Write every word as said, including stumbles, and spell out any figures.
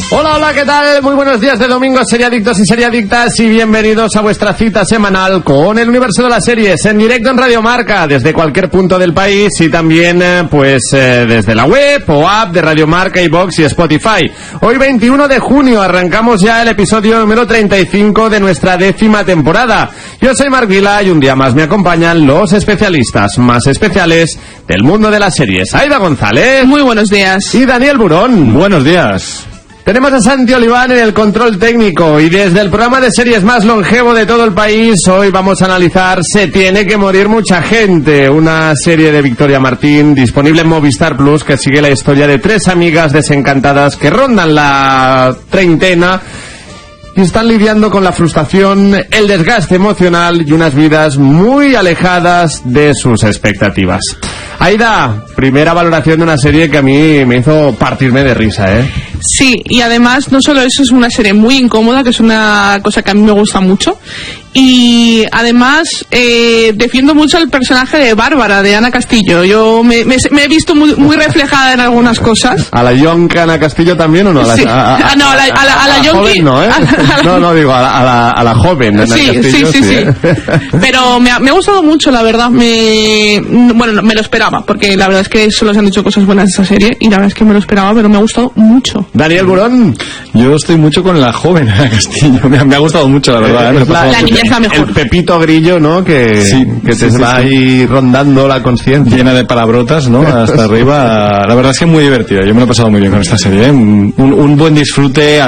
Hola, hola, ¿qué tal? Muy buenos días de domingo, seriadictos y seriadictas, y bienvenidos a vuestra cita semanal con el universo de las series, en directo en Radio Marca, desde cualquier punto del país, y también, pues, eh, desde la web o app de Radio Marca, iVoox y Spotify. Hoy, veintiuno de junio, arrancamos ya el episodio número treinta y cinco de nuestra décima temporada. Yo soy Marc Vila y un día más me acompañan los especialistas más especiales del mundo de las series. Aida González. Muy buenos días. Y Daniel Burón. Buenos días. Tenemos a Santi Oliván en el control técnico, y desde el programa de series más longevo de todo el país, hoy vamos a analizar Se tiene que morir mucha gente, una serie de Victoria Martín disponible en Movistar Plus, que sigue la historia de tres amigas desencantadas que rondan la treintena y están lidiando con la frustración, el desgaste emocional y unas vidas muy alejadas de sus expectativas. Aida, primera valoración de una serie que a mí me hizo partirme de risa, ¿eh? Sí, y además no solo eso, es una serie muy incómoda, que es una cosa que a mí me gusta mucho, y además eh, defiendo mucho el personaje de Bárbara, de Ana Castillo. Yo me, me, me he visto muy, muy reflejada en algunas cosas. ¿A la yonka Ana Castillo también o no? A la, sí. a, a, ah, no, a la, a la, a la, a la joven no, ¿eh? la, no, no, digo, a la, a la, a la joven Ana sí, Castillo. Sí, sí, sí. ¿eh? Pero me ha, me ha gustado mucho, la verdad. Me, bueno, me lo esperaba, porque la verdad es que solo se han dicho cosas buenas de esa serie, y la verdad es que me lo esperaba, pero me ha gustado mucho. Daniel Burón. Yo estoy mucho con la joven Ana Castillo. Me ha, me ha gustado mucho, la verdad. Eh, ¿eh? la, la niña es la mejor. El Pepito Grillo, ¿no? Que, sí, que te sí, va sí, ahí rondando la conciencia. Llena de palabrotas, ¿no? Hasta arriba. La verdad es que es muy divertida. Yo me lo he pasado muy bien con esta serie, ¿eh? Un, un buen disfrute.